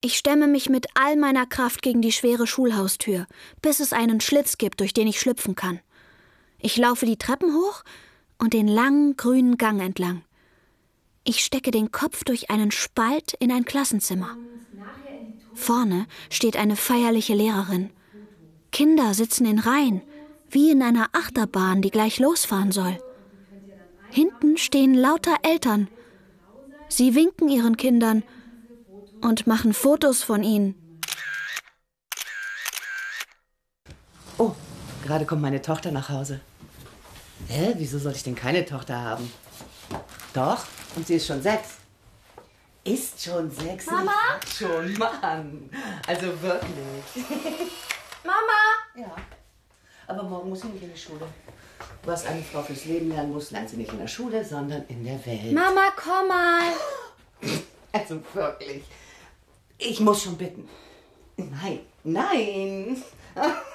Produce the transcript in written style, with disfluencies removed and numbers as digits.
Ich stemme mich mit all meiner Kraft gegen die schwere Schulhaustür, bis es einen Schlitz gibt, durch den ich schlüpfen kann. Ich laufe die Treppen hoch und den langen, grünen Gang entlang. Ich stecke den Kopf durch einen Spalt in ein Klassenzimmer. Vorne steht eine feierliche Lehrerin. Kinder sitzen in Reihen, wie in einer Achterbahn, die gleich losfahren soll. Hinten stehen lauter Eltern. Sie winken ihren Kindern und machen Fotos von ihnen. Oh, gerade kommt meine Tochter nach Hause. Hä, wieso soll ich denn keine Tochter haben? Doch, und sie ist schon 6. Ist schon 6? Mama? Schon, Mann. Also wirklich. Mama! Ja, aber morgen muss sie nicht in die Schule. Was eine Frau fürs Leben lernen muss, lernt sie nicht in der Schule, sondern in der Welt. Mama, komm mal! Also wirklich. Ich muss schon bitten. Nein, nein.